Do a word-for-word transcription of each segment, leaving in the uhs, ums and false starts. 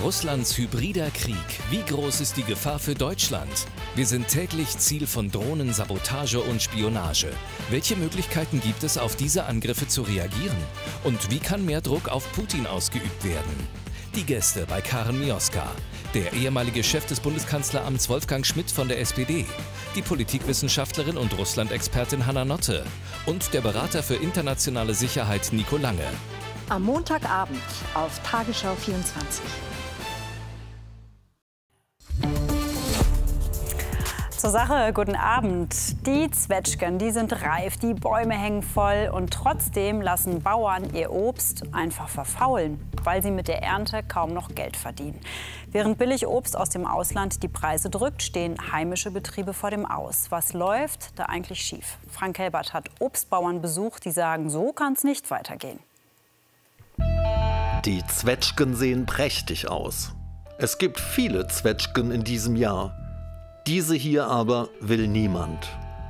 Russlands hybrider Krieg. Wie groß ist die Gefahr für Deutschland? Wir sind täglich Ziel von Drohnen, Sabotage und Spionage. Welche Möglichkeiten gibt es, auf diese Angriffe zu reagieren? Und wie kann mehr Druck auf Putin ausgeübt werden? Die Gäste bei Karen Mioska. Der ehemalige Chef des Bundeskanzleramts Wolfgang Schmidt von der S P D, die Politikwissenschaftlerin und Russland-Expertin Hanna Notte und der Berater für internationale Sicherheit Nico Lange. Am Montagabend auf Tagesschau vierundzwanzig. Zur Sache, guten Abend. Die Zwetschgen, die sind reif, die Bäume hängen voll und trotzdem lassen Bauern ihr Obst einfach verfaulen, weil sie mit der Ernte kaum noch Geld verdienen. Während Billigobst aus dem Ausland die Preise drückt, stehen heimische Betriebe vor dem Aus. Was läuft da eigentlich schief? Frank Helbert hat Obstbauern besucht, die sagen, so kann es nicht weitergehen. Die Zwetschgen sehen prächtig aus. Es gibt viele Zwetschgen in diesem Jahr. Diese hier aber will niemand.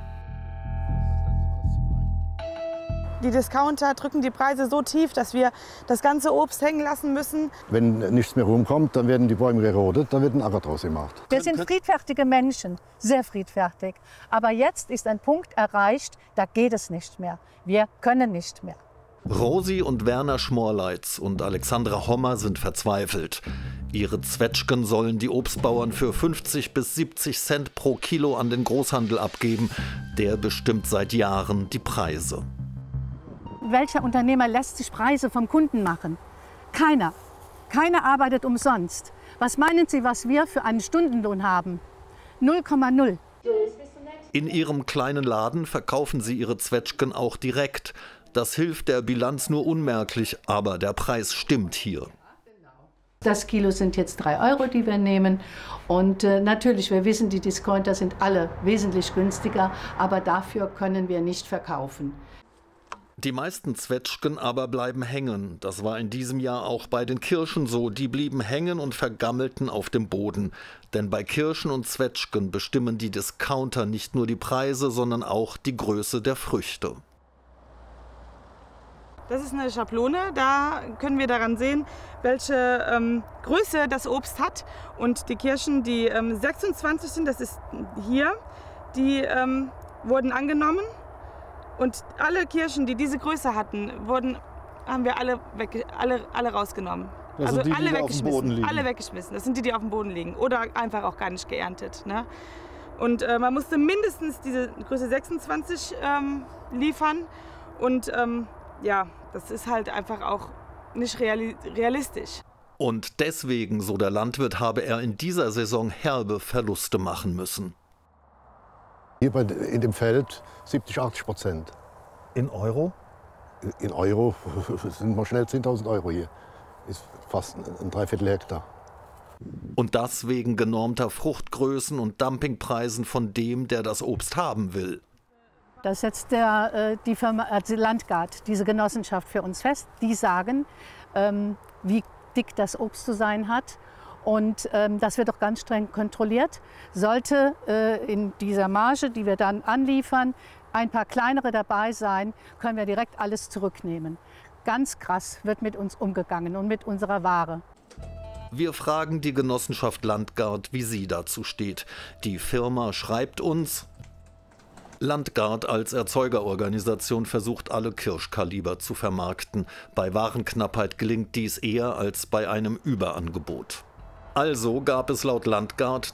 Die Discounter drücken die Preise so tief, dass wir das ganze Obst hängen lassen müssen. Wenn nichts mehr rumkommt, dann werden die Bäume gerodet, dann wird ein Acker draus gemacht. Wir sind friedfertige Menschen, sehr friedfertig. Aber jetzt ist ein Punkt erreicht, da geht es nicht mehr. Wir können nicht mehr. Rosi und Werner Schmorleitz und Alexandra Hommer sind verzweifelt. Ihre Zwetschgen sollen die Obstbauern für fünfzig bis siebzig Cent pro Kilo an den Großhandel abgeben. Der bestimmt seit Jahren die Preise. Welcher Unternehmer lässt sich Preise vom Kunden machen? Keiner. Keiner arbeitet umsonst. Was meinen Sie, was wir für einen Stundenlohn haben? null Komma null. In ihrem kleinen Laden verkaufen sie ihre Zwetschgen auch direkt. Das hilft der Bilanz nur unmerklich, aber der Preis stimmt hier. Das Kilo sind jetzt drei Euro, die wir nehmen. Und äh, natürlich, wir wissen, die Discounter sind alle wesentlich günstiger, aber dafür können wir nicht verkaufen. Die meisten Zwetschgen aber bleiben hängen. Das war in diesem Jahr auch bei den Kirschen so. Die blieben hängen und vergammelten auf dem Boden. Denn bei Kirschen und Zwetschgen bestimmen die Discounter nicht nur die Preise, sondern auch die Größe der Früchte. Das ist eine Schablone, da können wir daran sehen, welche ähm, Größe das Obst hat. Und die Kirschen, die ähm, sechsundzwanzig sind, das ist hier, die ähm, wurden angenommen. Und alle Kirschen, die diese Größe hatten, wurden, haben wir alle, weg, alle, alle rausgenommen. Das also sind die, alle die auf dem Boden liegen. Alle weggeschmissen. Das sind die, die auf dem Boden liegen oder einfach auch gar nicht geerntet. Ne? Und äh, man musste mindestens diese Größe sechsundzwanzig ähm, liefern. Und ähm, ja, das ist halt einfach auch nicht reali realistisch. Und deswegen, so der Landwirt, habe er in dieser Saison herbe Verluste machen müssen. Hier bei, in dem Feld siebzig, achtzig Prozent. In Euro? In Euro sind mal schnell zehntausend Euro hier. Ist fast ein Dreiviertel Hektar. Und das wegen genormter Fruchtgrößen und Dumpingpreisen von dem, der das Obst haben will. Das setzt der, die Firma also Landgard, diese Genossenschaft, für uns fest. Die sagen, ähm, wie dick das Obst zu sein hat. Und ähm, das wird auch ganz streng kontrolliert. Sollte äh, in dieser Marge, die wir dann anliefern, ein paar kleinere dabei sein, können wir direkt alles zurücknehmen. Ganz krass wird mit uns umgegangen und mit unserer Ware. Wir fragen die Genossenschaft Landgard, wie sie dazu steht. Die Firma schreibt uns: Landgard als Erzeugerorganisation versucht, alle Kirschkaliber zu vermarkten. Bei Warenknappheit gelingt dies eher als bei einem Überangebot. Also gab es laut Landgard